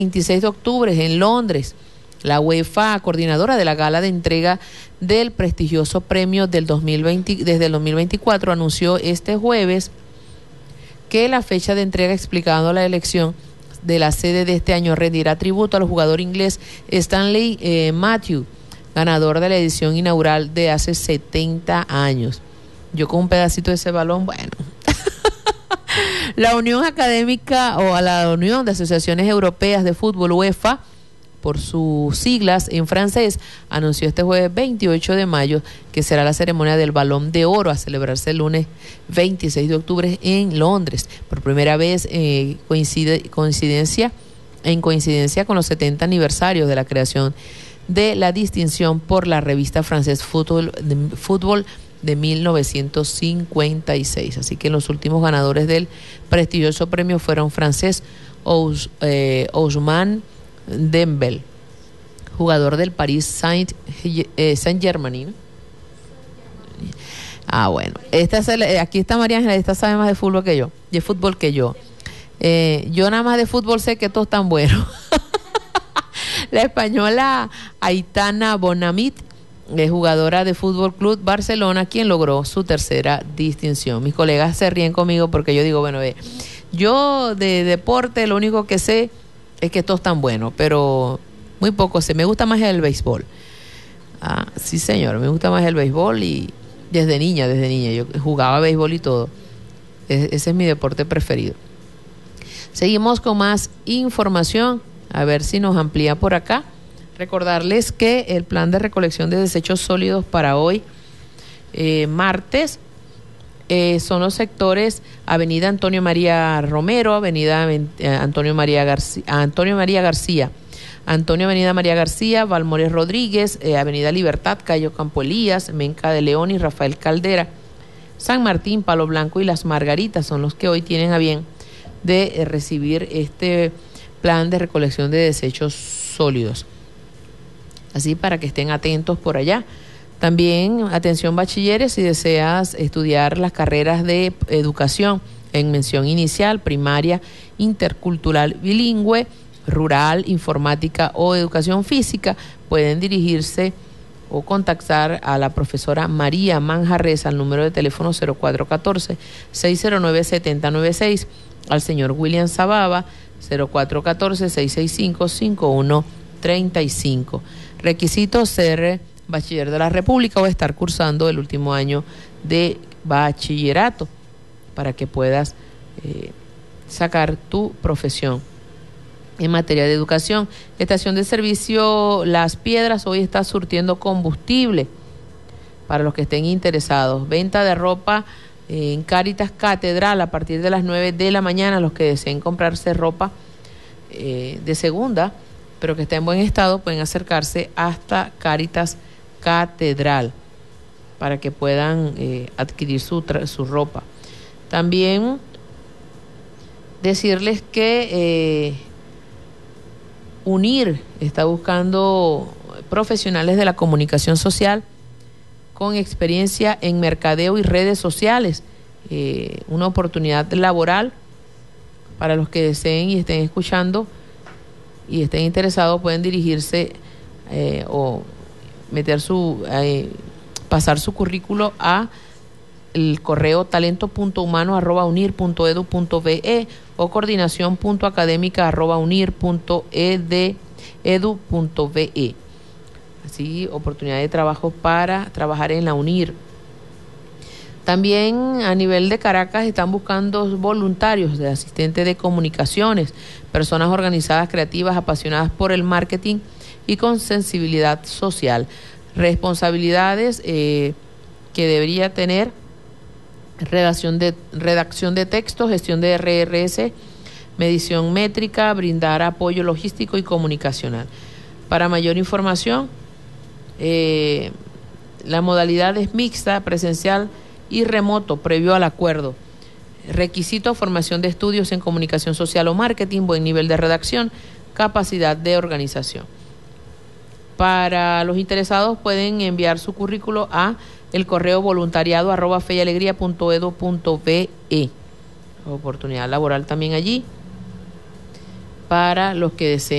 26 de octubre en Londres. La UEFA, coordinadora de la gala de entrega del prestigioso premio del 2020, desde el 2024, anunció este jueves que la fecha de entrega, explicando la elección de la sede de este año, rendirá tributo al jugador inglés Stanley Matthews, ganador de la edición inaugural de hace 70 años. Yo con un pedacito de ese balón, bueno. La Unión Académica o a la Unión de Asociaciones Europeas de Fútbol, UEFA, por sus siglas en francés, anunció este jueves 28 de mayo que será la ceremonia del Balón de Oro a celebrarse el lunes 26 de octubre en Londres. Por primera vez coincidencia con los 70 aniversarios de la creación de la distinción por la revista francés Fútbol de 1956. Así que los últimos ganadores del prestigioso premio fueron francés Ousmane Dembélé, jugador del Paris Saint-Germain, ¿no? Bueno, aquí está María Ángela, esta sabe más de fútbol que yo, yo nada más de fútbol sé que todos están buenos. La española Aitana Bonamit, jugadora de Fútbol Club Barcelona, quien logró su tercera distinción. Mis colegas se ríen conmigo porque yo digo, bueno, yo de deporte lo único que sé es que todos están buenos, pero muy poco sé. Me gusta más el béisbol. Sí, señor, me gusta más el béisbol y desde niña yo jugaba béisbol y todo. Ese es mi deporte preferido. Seguimos con más información, a ver si nos amplía por acá. Recordarles que el plan de recolección de desechos sólidos para hoy, martes, son los sectores Avenida Antonio María Romero, Avenida Antonio María García, Avenida María García, Valmores Rodríguez, Avenida Libertad, Cayo Campo Elías, Menca de León y Rafael Caldera, San Martín, Palo Blanco y Las Margaritas son los que hoy tienen a bien de recibir este plan de recolección de desechos sólidos. Así para que estén atentos por allá. También, atención bachilleres, si deseas estudiar las carreras de educación en mención inicial, primaria, intercultural, bilingüe, rural, informática o educación física, pueden dirigirse o contactar a la profesora María Manjarres al número de teléfono 0414-609-7096, al señor William Zababa, 0414-665-5135. Requisito: ser bachiller de la República o estar cursando el último año de bachillerato para que puedas sacar tu profesión en materia de educación. Estación de servicio Las Piedras hoy está surtiendo combustible para los que estén interesados. Venta de ropa en Cáritas Catedral a partir de las 9 de la mañana. Los que deseen comprarse ropa de segunda pero que está en buen estado, pueden acercarse hasta Cáritas Catedral para que puedan adquirir su ropa. También decirles que UNIR está buscando profesionales de la comunicación social con experiencia en mercadeo y redes sociales, una oportunidad laboral para los que deseen y estén escuchando y estén interesados. Pueden dirigirse o pasar su currículo a el correo talento.humano@unir.edu.be o coordinación.académica@unir.edu.be. Así, oportunidad de trabajo para trabajar en la UNIR. También a nivel de Caracas están buscando voluntarios de asistentes de comunicaciones, personas organizadas, creativas, apasionadas por el marketing y con sensibilidad social. Responsabilidades que debería tener: redacción de texto, gestión de RRS, medición métrica, brindar apoyo logístico y comunicacional. Para mayor información, la modalidad es mixta, presencial y remoto, previo al acuerdo. Requisito: formación de estudios en comunicación social o marketing, buen nivel de redacción, capacidad de organización. Para los interesados pueden enviar su currículo a el correo voluntariado@feyalegría.edu.be. Oportunidad laboral también allí. para los que deseen